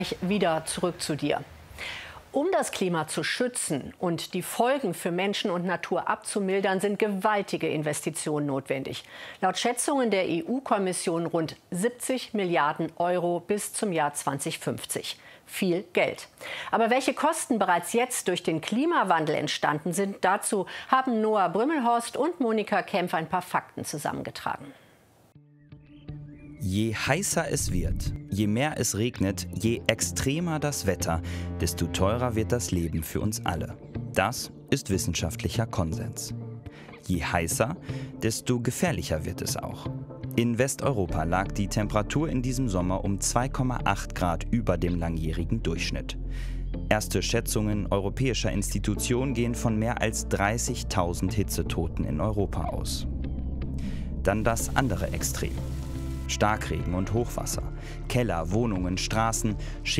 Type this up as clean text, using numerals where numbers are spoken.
wieder zurück zu dir. Um das Klima zu schützen und die Folgen für Menschen und Natur abzumildern, sind gewaltige Investitionen notwendig. Laut Schätzungen der EU-Kommission rund 70 Milliarden Euro bis zum Jahr 2050. Viel Geld. Aber welche Kosten bereits jetzt durch den Klimawandel entstanden sind, dazu haben Noah Brümmelhorst und Monika Kempf ein paar Fakten zusammengetragen. Je heißer es wird, je mehr es regnet, je extremer das Wetter, desto teurer wird das Leben für uns alle. Das ist wissenschaftlicher Konsens. Je heißer, desto gefährlicher wird es auch. In Westeuropa lag die Temperatur in diesem Sommer um 2,8 Grad über dem langjährigen Durchschnitt. Erste Schätzungen europäischer Institutionen gehen von mehr als 30.000 Hitzetoten in Europa aus. Dann das andere Extrem. Starkregen und Hochwasser, Keller, Wohnungen, Straßen,